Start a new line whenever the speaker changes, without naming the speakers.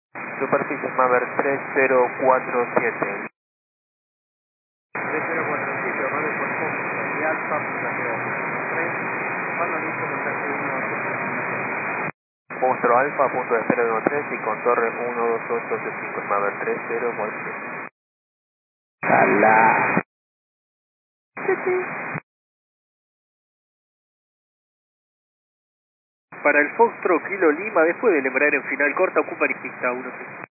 Superficie Maver 3047.
3047, Maver por Foxtrot de Alfa, pasajero 3, cuando listo contacto 12885.
Monstruo Alfa, punto de espera 13 y con torre 12885, Maver 3047.
¡Hala! Para el Foxtrot Kilo Lima, después del Embraer en final corta, ocupa pista 1.